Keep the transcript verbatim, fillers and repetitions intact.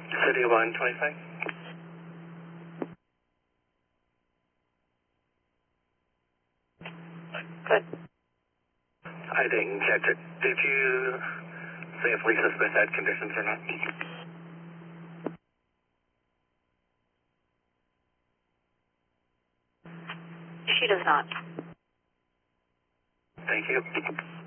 City one twenty-five. Good. I didn't catch it. Did you say if Lisa Smith had conditions or not? She does not. Thank you.